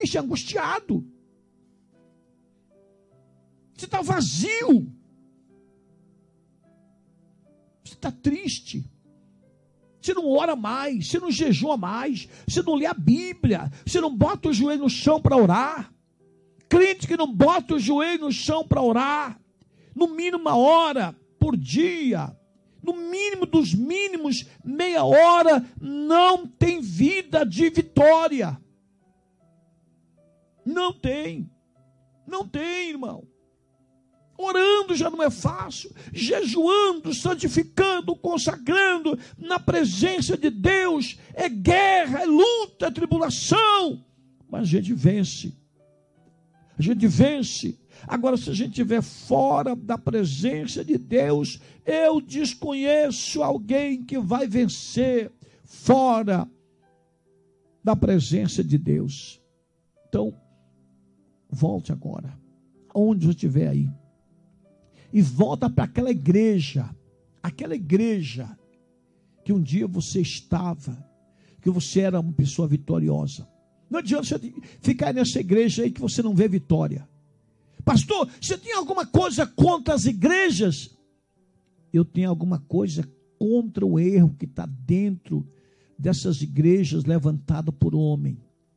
Isso é angustiado. Você está vazio. Você está triste. Você não ora mais, você não jejua mais, você não lê a Bíblia, você não bota o joelho no chão para orar. Crente que não bota o joelho no chão para orar, no mínimo 1 hora por dia, no mínimo dos mínimos, meia hora, não tem vida de vitória. Não tem, irmão. Orando já não é fácil, jejuando, santificando, consagrando na presença de Deus, é guerra, é luta, é tribulação, mas a gente vence. Agora, se a gente estiver fora da presença de Deus, eu desconheço alguém que vai vencer fora da presença de Deus. Então, volte agora, onde você estiver aí, e volta para aquela igreja que um dia você estava, que você era uma pessoa vitoriosa. Não adianta você ficar nessa igreja aí que você não vê vitória. Pastor, você tem alguma coisa contra as igrejas? Eu tenho alguma coisa contra o erro que está dentro dessas igrejas levantadas por homem,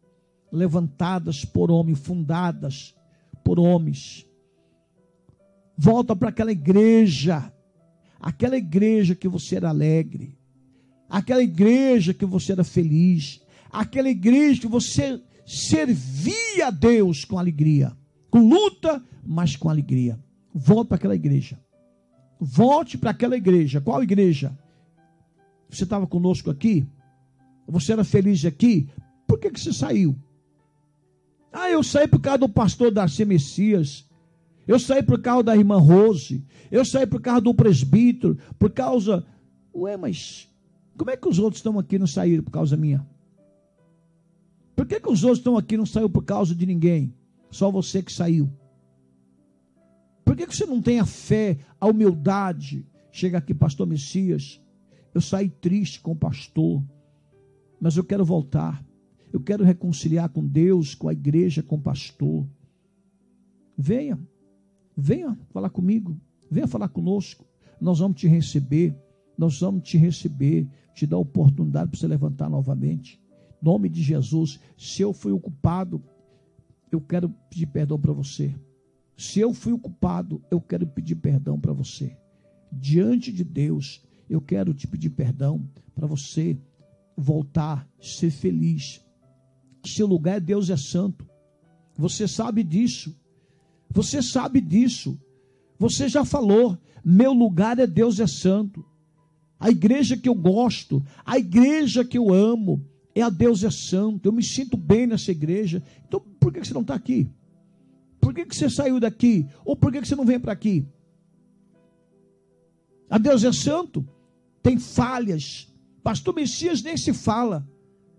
fundadas por homens. Volta para aquela igreja que você era alegre, aquela igreja que você era feliz, aquela igreja que você servia a Deus com alegria, com luta, mas com alegria. Volte para aquela igreja. Volte para aquela igreja. Qual igreja? Você estava conosco aqui? Você era feliz aqui? Por que você saiu? Eu saí por causa do pastor Darcy Messias. Eu saí por causa da irmã Rose. Eu saí por causa do presbítero. Por causa... mas como é que os outros estão aqui e não saíram por causa minha? Por que os outros estão aqui e não saiu por causa de ninguém? Só você que saiu. Por que você não tem a fé, a humildade? Chega aqui, pastor Messias. Eu saí triste com o pastor, mas eu quero voltar. Eu quero reconciliar com Deus, com a igreja, com o pastor. Venha falar comigo, venha falar conosco, nós vamos te receber, te dar a oportunidade para você levantar novamente, em nome de Jesus. Se eu fui o culpado, eu quero pedir perdão para você, eu quero pedir perdão para você, diante de Deus, eu quero te pedir perdão, para você voltar, ser feliz, seu lugar é Deus é santo, você sabe disso, você já falou, meu lugar é Deus é santo, a igreja que eu gosto, a igreja que eu amo, é a Deus é santo, eu me sinto bem nessa igreja. Então por que você não está aqui? Por que você saiu daqui? Ou por que você não vem para aqui? A Deus é santo, tem falhas, pastor Messias nem se fala,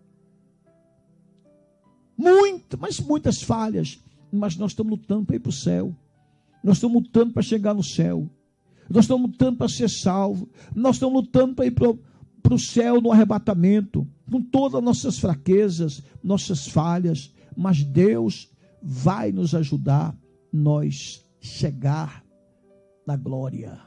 muitas falhas, mas nós estamos lutando para ir para o céu, nós estamos lutando para chegar no céu, nós estamos lutando para ser salvo, nós estamos lutando para ir para o céu no arrebatamento, com todas as nossas fraquezas, nossas falhas, mas Deus vai nos ajudar, nós chegar na glória.